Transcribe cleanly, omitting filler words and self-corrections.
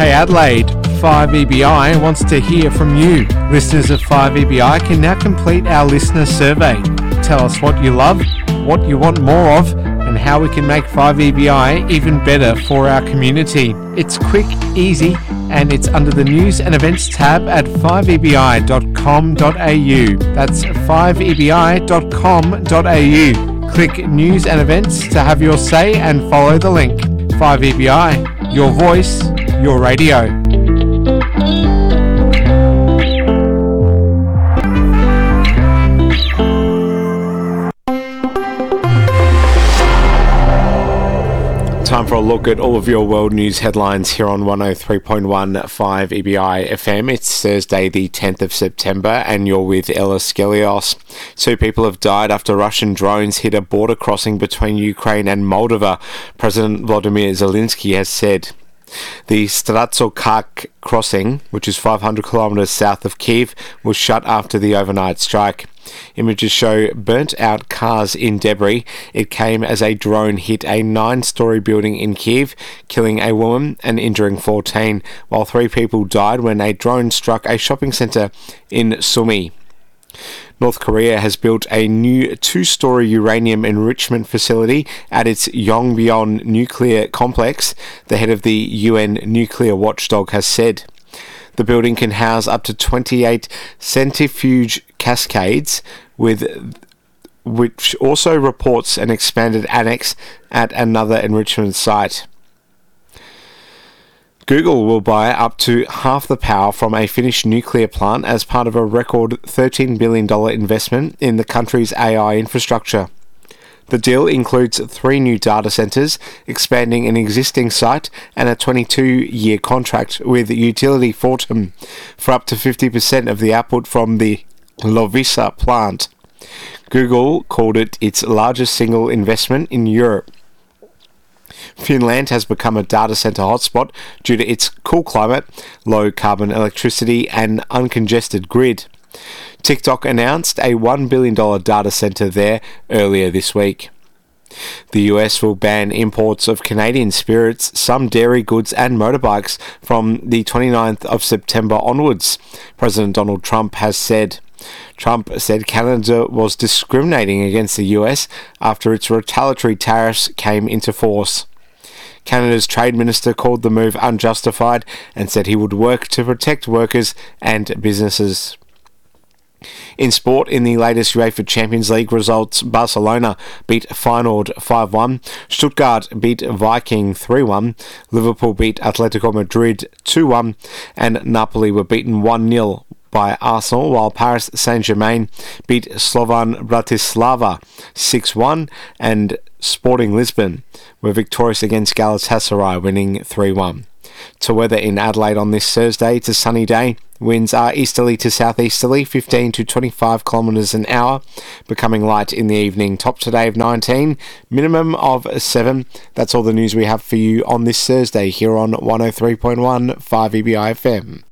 Hey Adelaide, 5EBI wants to hear from you. Listeners of 5EBI can now complete our listener survey. Tell us what you love, what you want more of, and how we can make 5EBI even better for our community. It's quick, easy, and it's under the News and Events tab at 5ebi.com.au. That's 5ebi.com.au. Click News and Events to have your say and follow the link. 5EBI, your voice, your radio. Time for a look at all of your world news headlines here on 103.15 EBI FM. It's Thursday the 10th of September and you're with Ella Skelios. 2 people have died after Russian drones hit a border crossing between Ukraine and Moldova, President Volodymyr Zelensky has said. The Stratso-Kak crossing, which is 500 kilometres south of Kyiv, was shut after the overnight strike. Images show burnt-out cars in debris. It came as a drone hit a 9-storey building in Kyiv, killing a woman and injuring 14, while 3 people died when a drone struck a shopping centre in Sumy. North Korea has built a new 2-storey uranium enrichment facility at its Yongbyon nuclear complex, the head of the UN nuclear watchdog has said. The building can house up to 28 centrifuge cascades, which also reports an expanded annex at another enrichment site. Google will buy up to half the power from a Finnish nuclear plant as part of a record $13 billion investment in the country's AI infrastructure. The deal includes 3 new data centres, expanding an existing site, and a 22-year contract with utility Fortum for up to 50% of the output from the Loviisa plant. Google called it its largest single investment in Europe. Finland has become a data centre hotspot due to its cool climate, low carbon electricity and uncongested grid. TikTok announced a $1 billion data centre there earlier this week. The US will ban imports of Canadian spirits, some dairy goods and motorbikes from the 29th of September onwards, President Donald Trump has said. Trump said Canada was discriminating against the US after its retaliatory tariffs came into force. Canada's Trade Minister called the move unjustified and said he would work to protect workers and businesses. In sport, in the latest UEFA Champions League results, Barcelona beat Feyenoord 5-1, Stuttgart beat Viking 3-1, Liverpool beat Atletico Madrid 2-1, and Napoli were beaten 1-0 by Arsenal, while Paris Saint-Germain beat Slovan Bratislava 6-1, and Sporting Lisbon were victorious against Galatasaray, winning 3-1. To weather in Adelaide on this Thursday, it's a sunny day. Winds are easterly to southeasterly, 15 to 25 kilometres an hour, becoming light in the evening. Top today of 19, minimum of 7. That's all the news we have for you on this Thursday here on 103.15 EBI FM.